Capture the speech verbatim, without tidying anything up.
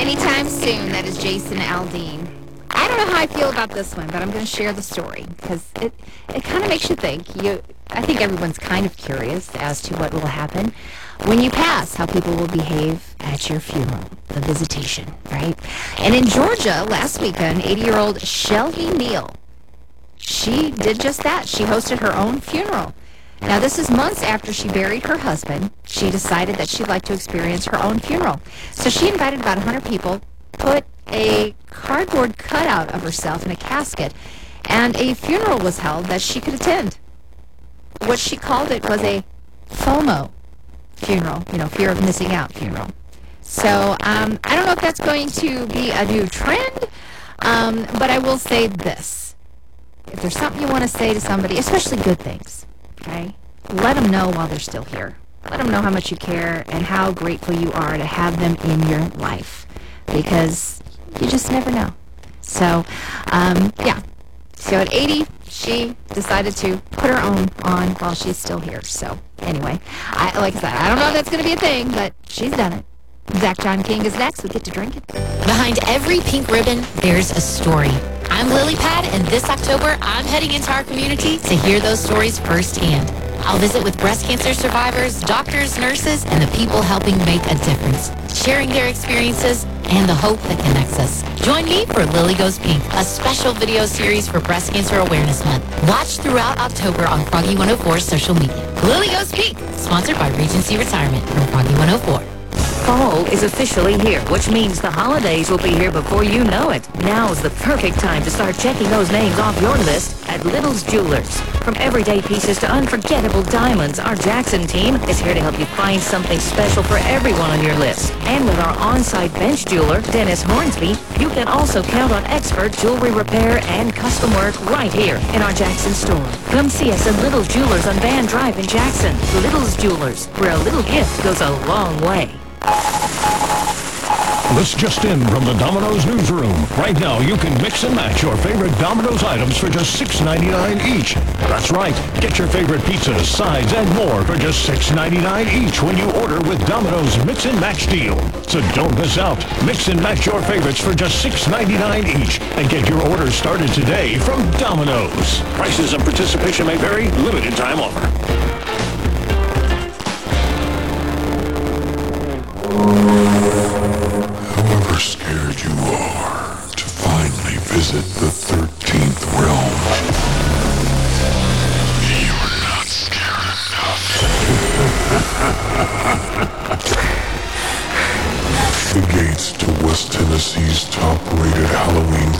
anytime soon. That is Jason Aldean. I don't know how I feel about this one, but I'm going to share the story because it, it kind of makes you think. You, I think everyone's kind of curious as to what will happen when you pass, how people will behave at your funeral, the visitation, right? And in Georgia, last weekend, eighty-year-old Shelby Neal, she did just that. She hosted her own funeral. Now, this is months after she buried her husband. She decided that she'd like to experience her own funeral. So she invited about one hundred people, put a cardboard cutout of herself in a casket, and a funeral was held that she could attend. What she called it was a FOMO funeral, you know, fear of missing out funeral. So um, I don't know if that's going to be a new trend, um, but I will say this. If there's something you want to say to somebody, especially good things, okay, let them know while they're still here. Let them know how much you care and how grateful you are to have them in your life, because you just never know. So, um, yeah. So at eighty, she decided to put her own on while she's still here. So anyway, I, like I said, I don't know if that's going to be a thing, but she's done it. Zach John King is next. We get to drink it. Behind every pink ribbon, there's a story. I'm Lily Pad, and this October, I'm heading into our community to hear those stories firsthand. I'll visit with breast cancer survivors, doctors, nurses, and the people helping make a difference, sharing their experiences and the hope that connects us. Join me for Lily Goes Pink, a special video series for Breast Cancer Awareness Month. Watch throughout October on Froggy one oh four's social media. Lily Goes Pink, sponsored by Regency Retirement from Froggy one oh four. Fall is officially here, which means the holidays will be here before you know it. Now's the perfect time to start checking those names off your list at Little's Jewelers. From everyday pieces to unforgettable diamonds, our Jackson team is here to help you find something special for everyone on your list. And with our on-site bench jeweler, Dennis Hornsby, you can also count on expert jewelry repair and custom work right here in our Jackson store. Come see us at Little's Jewelers on Van Drive in Jackson. Little's Jewelers, where a little gift goes a long way. This just in from the Domino's newsroom. Right now, you can mix and match your favorite Domino's items for just six ninety-nine each. That's right. Get your favorite pizzas, sides, and more for just six ninety-nine each when you order with Domino's Mix and Match deal. So don't miss out. Mix and match your favorites for just six ninety-nine each and get your order started today from Domino's. Prices and participation may vary. Limited time offer. However scared you are to finally visit the thirteenth realm, you're not scared enough. The gates to West Tennessee's top-rated Halloween